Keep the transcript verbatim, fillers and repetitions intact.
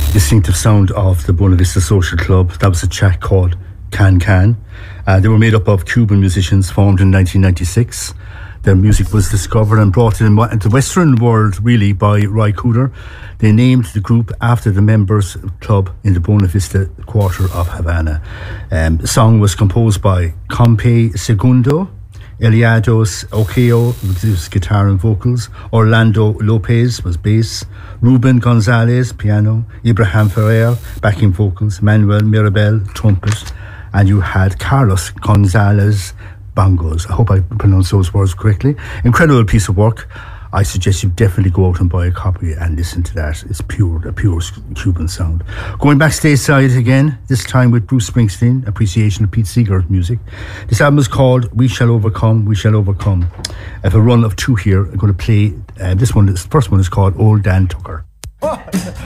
distinctive sound of the Buena Vista Social Club. That was a track called Can Can. Uh, they were made up of Cuban musicians formed in nineteen ninety-six. Their music was discovered and brought in the Western world, really, by Ry Cooder. They named the group after the members club in the Buena Vista quarter of Havana. Um, the song was composed by Compe Segundo, Eliados Oqueo was guitar and vocals, Orlando Lopez was bass, Ruben Gonzalez piano, Ibrahim Ferrer backing vocals, Manuel Mirabel trumpet, and you had Carlos Gonzalez bongos. I hope I pronounced those words correctly. Incredible piece of work. I suggest you definitely go out and buy a copy and listen to that. It's pure, a pure Cuban sound. Going back stateside again, this time with Bruce Springsteen, appreciation of Pete Seeger music. This album is called We Shall Overcome, We Shall Overcome. I have a run of two here. I'm going to play, uh, this one, this first one is called Old Dan Tucker.